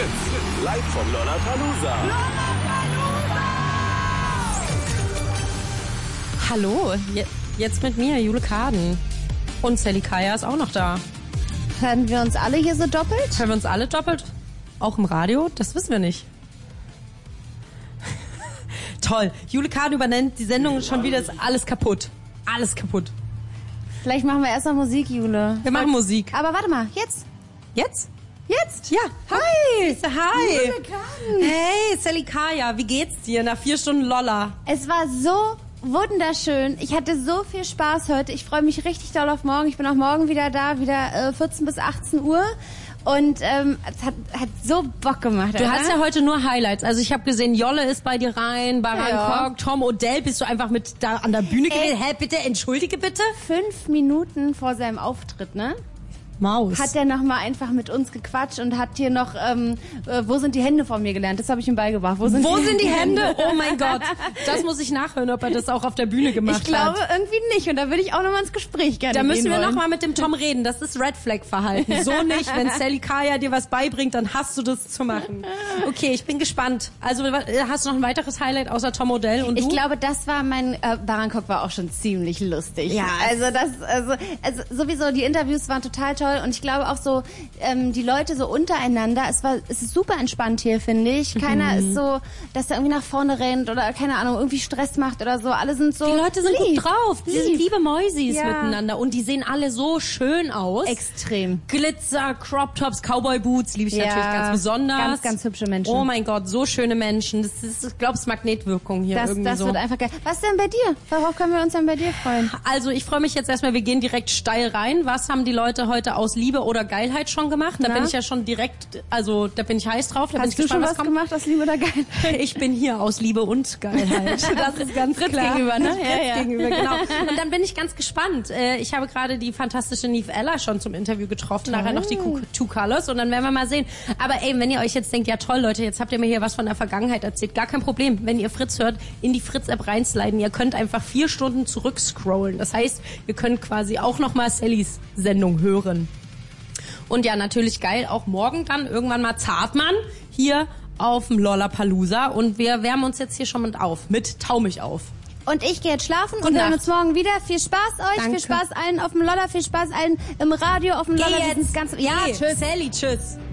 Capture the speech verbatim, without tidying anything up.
Fritz, live vom Lollapalooza. Hallo, je- jetzt mit mir, Jule Kaden. Und Sally Kaya ist auch noch da. Hören wir uns alle hier so doppelt? Hören wir uns alle doppelt? Auch im Radio? Das wissen wir nicht. Toll. Jule Kaden übernimmt die Sendung schon wieder, ist alles kaputt. Alles kaputt. Vielleicht machen wir erst mal Musik, Jule. Wir machen Musik. Aber warte mal, jetzt. Jetzt? Jetzt? Ja. Hi. Hi. Jule Kaden. Hey, Sally Kaya, wie geht's dir nach vier Stunden Lolla? Es war so wunderschön. Ich hatte so viel Spaß heute. Ich freue mich richtig doll auf morgen. Ich bin auch morgen wieder da, wieder äh, vierzehn bis achtzehn Uhr. Und ähm, es hat, hat so Bock gemacht. Du oder? hast ja heute nur Highlights. Also ich habe gesehen, Jolle ist bei dir rein, Baran Ja. Kork, Tom Odell, bist du einfach mit da an der Bühne gewesen. Hä, bitte, entschuldige bitte? Fünf Minuten vor seinem Auftritt, ne? Maus. Hat er noch mal einfach mit uns gequatscht und hat hier noch, ähm, äh, wo sind die Hände von mir gelernt? Das habe ich ihm beigebracht. Wo sind, Wo die, sind die Hände? Oh mein Gott. Das muss ich nachhören, ob er das auch auf der Bühne gemacht Ich glaube hat. irgendwie nicht. Und da würde ich auch noch mal ins Gespräch gerne Da müssen gehen wir wollen. noch mal mit dem Tom reden. Das ist Red Flag Verhalten. So nicht. Wenn Sally Kaya dir was beibringt, dann hast du das zu machen. Okay, ich bin gespannt. Also hast du noch ein weiteres Highlight außer Tom Odell und du? Ich glaube, das war mein, äh, Barankok war auch schon ziemlich lustig. Ja. Also das, also, also sowieso, die Interviews waren total toll und ich glaube auch so, ähm, die Leute so untereinander, es war, es ist super entspannt hier, finde ich. Keiner Mhm. ist so, dass er irgendwie nach vorne rennt oder, keine Ahnung, irgendwie Stress macht oder so. Alle sind so Die Leute sind lieb. gut drauf. Die sind Lieb. liebe Mäusis Ja. miteinander. Und die sehen alle so schön aus. Extrem. Glitzer, Crop Tops, Cowboy Boots, liebe ich Ja, natürlich ganz besonders. ganz, ganz hübsche Menschen. Oh mein Gott, so schöne Menschen. Das ist, ich glaube, es ist Magnetwirkung hier Das, irgendwie das so. wird einfach geil. Was denn bei dir? Worauf können wir uns denn bei dir freuen? Also ich freue mich jetzt erstmal, wir gehen direkt steil rein. Was haben die Leute heute aus Liebe oder Geilheit schon gemacht? Da Na? bin ich ja schon direkt, also da bin ich heiß drauf. Da Hast bin du ich gespannt, schon was was kommt. gemacht aus Liebe oder Geilheit? Ich bin hier aus Liebe und Geilheit. Das ist ganz Fritz klar. gegenüber, ne? Fritz Ja, ja. gegenüber, genau. Und dann bin ich ganz gespannt. Äh, Ich habe gerade die fantastische Neve Ella schon zum Interview getroffen. Nachher noch die Two Colors und dann werden wir mal sehen. Aber ey, wenn ihr euch jetzt denkt, ja toll Leute, jetzt habt ihr mir hier was von der Vergangenheit erzählt. Gar kein Problem. Wenn ihr Fritz hört, in die Fritz-App reinsliden. Ihr könnt einfach vier Stunden zurückscrollen. Das heißt, ihr könnt quasi auch nochmal Sallys Sendung hören. Und ja, natürlich geil, auch morgen dann irgendwann mal Zartmann hier auf dem Lollapalooza. Und wir wärmen uns jetzt hier schon mit auf, mit Tau mich auf. Und ich gehe jetzt schlafen Gute und wir hören Nacht. uns morgen wieder. Viel Spaß euch, Danke. viel Spaß allen auf dem Lolla, viel Spaß allen im Radio, auf dem Lolla. dieses ganze- Ja, Geh. tschüss. Sally, tschüss.